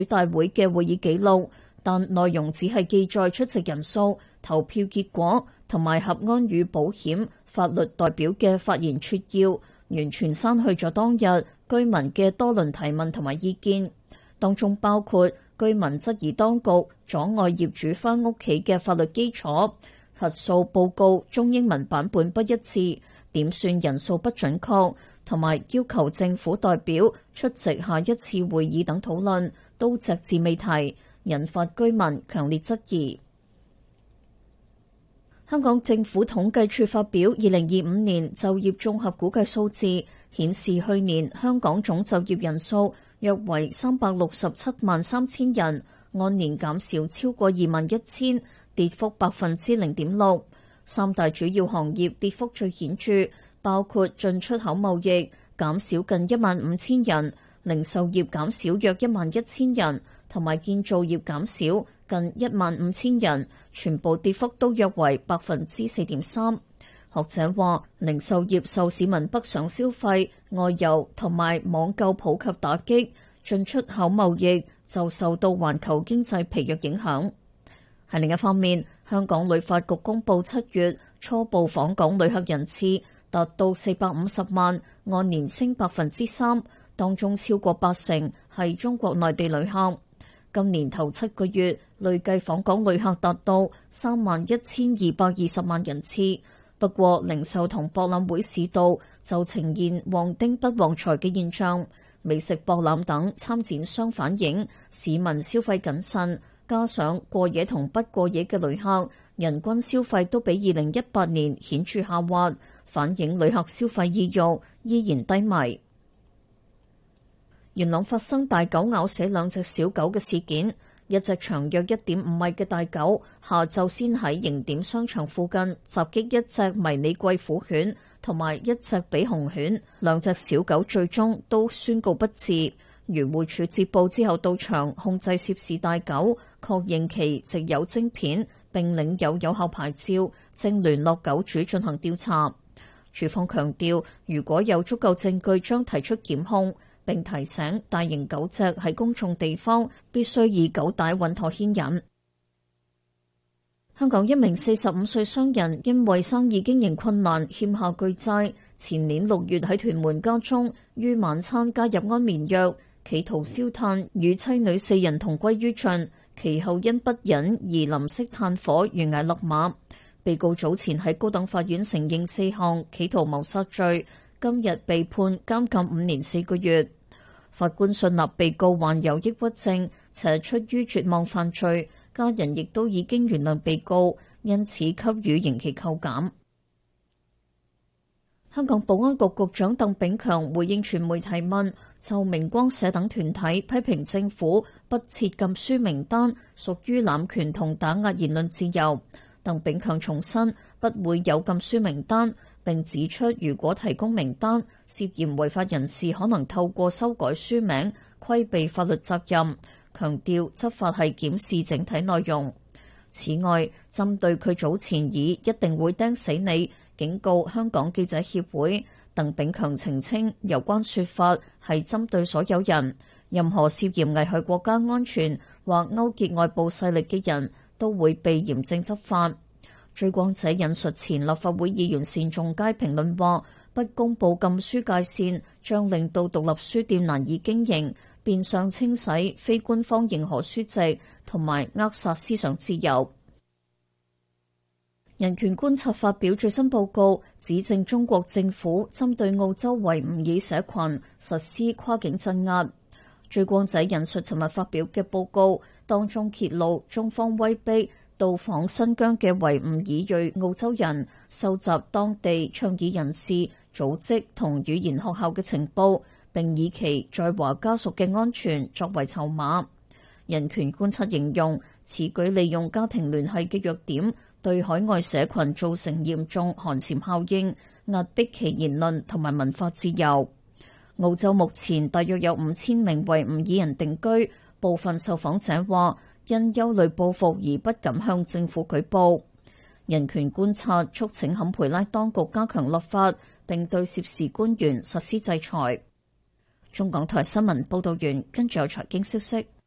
大會嘅會議記錄，但內容只係記載出席人數、投票結果同埋合安與保險法律代表嘅發言撮要，完全刪去咗當日居民嘅多輪提問同埋意見，當中包括居民質疑當局阻礙業主返屋企嘅法律基礎、核數報告中英文版本不一致、點算人數不準確，同埋要求政府代表出席下一次會議等討論，都隻字未提，引發居民強烈質疑。香港政府統計處發表2025年就業綜合估計數字，顯示去年香港總就業人數約為367萬3千人，按年減少超過2萬1千，跌幅0.6%。三大主要行業跌幅最顯著，包括進出口貿易減少近1萬5千人，零售業減少約1萬1千人，同埋建造業減少近1萬5千人，全部跌幅都約為4.3%。學者話，零售業受市民北上消費、外遊同埋網購普及打擊，進出口貿易就受到環球經濟疲弱影響。喺另一方面，香港旅發局公布7月初步訪港旅客人次達到450萬，按年升3%，當中超過80%係中國內地旅客。今年頭7個月累計訪港旅客達到31220萬人次。不過，零售同博覽會市道就呈現旺丁不旺財嘅現象。美食博覽等參展商反映市民消費謹慎，加上過夜同不過夜嘅旅客人均消費都比2018年顯著下滑，反映旅客消費意欲依然低迷。元朗發生大狗咬死2隻小狗嘅事件，一隻長約1.5米嘅大狗下晝先喺迎點商場附近襲擊一隻迷你貴婦犬同埋一隻比熊犬，2隻小狗最終都宣告不治。漁護署接報之後到場控制涉事大狗，確認其植有晶片並領有有效牌照，正聯絡狗主進行調查。署方強調，如果有足夠證據將提出檢控，並提醒大型狗隻喺公眾地方必須以狗帶穩妥牽引。香港一名45歲商人因為生意經營困難欠下巨債，前年6月喺屯門家中於晚餐加入安眠藥，企圖燒炭與妻女4人同歸於盡，其後因不忍而淋熄炭火懸崖勒馬。被告早前喺高等法院承認4項企圖謀殺罪，今日被判監禁5年4個月。法官信納被告患有抑鬱症，且出於絕望犯罪，家人亦都已經原諒被告，因此給予刑期扣減。香港保安局局長鄧炳強回應傳媒提問，就明光社等團體批評政府不設禁書名單，屬於濫權同打壓言論自由。鄧炳強重申不會有禁書名單，並指出如果提供名單，涉嫌違法人士可能透過修改書名規避法律責任，強調執法係檢視整體內容。此外，針對佢早前以一定會釘死你警告香港記者協會，鄧炳強澄清有關說法係針對所有人，任何涉嫌危害國家安全或勾結外部勢力嘅人都會被嚴正執法。追光者引述前立法會議員單仲偕評論話，不公佈禁書界線將令到獨立書店難以經營，變相清洗非官方認可書籍同埋扼殺思想自由。人權觀察發表最新報告，指證中國政府針對澳洲維吾爾社群實施跨境鎮壓。追光者引述尋日發表嘅報告，當中揭露中方威逼到訪新疆嘅維吾爾裔澳洲人，收集當地倡議人士、組織同語言學校嘅情報，並以其在華家屬嘅安全作為籌碼。人權觀察形容此舉利用家庭聯繫嘅弱點，對海外社群造成嚴重寒蟬效應，壓迫其言論同埋文化自由。澳洲目前大約有5000名維吾爾人定居，部分受訪者話因憂慮報復而不敢向政府舉報。人權觀察促請坎培拉當局加強立法，並對涉事官員實施制裁。中港台新聞報道完，跟住有財經消息。